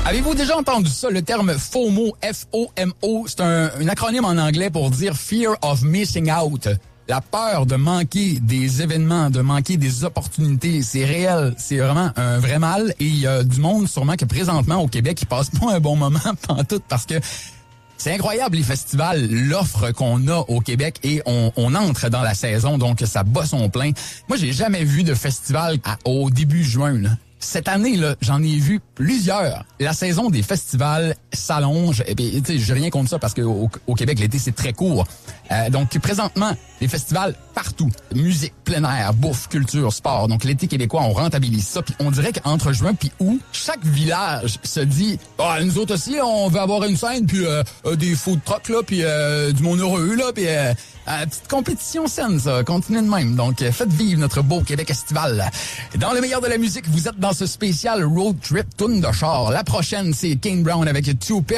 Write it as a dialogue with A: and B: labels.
A: Avez-vous déjà entendu ça, le terme FOMO, F-O-M-O? C'est un acronyme en anglais pour dire Fear of Missing Out. La peur de manquer des événements, de manquer des opportunités, c'est réel. C'est vraiment un vrai mal. Et il y a du monde sûrement que présentement au Québec, qui passe pas un bon moment pantoute parce que c'est incroyable les festivals, l'offre qu'on a au Québec et on entre dans la saison, donc ça bat son plein. Moi, j'ai jamais vu de festival au début juin, là. Cette année, là, j'en ai vu plusieurs. La saison des festivals s'allonge. Et puis, tu sais, j'ai rien contre ça parce que au Québec, l'été, c'est très court. Donc, présentement, les festivals partout. Musique, plein air, bouffe, culture, sport. Donc, l'été québécois, on rentabilise ça. Puis, on dirait qu'entre juin puis août, chaque village se dit, ah, nous autres aussi, on veut avoir une scène, puis des food trucks, là, puis du monde heureux, là, puis petite compétition saine, ça. Continuez de même. Donc, faites vivre notre beau Québec estival. Dans le meilleur de la musique, vous êtes dans ce spécial road trip tourne de char. La prochaine, c'est Kane Brown avec Two Pair.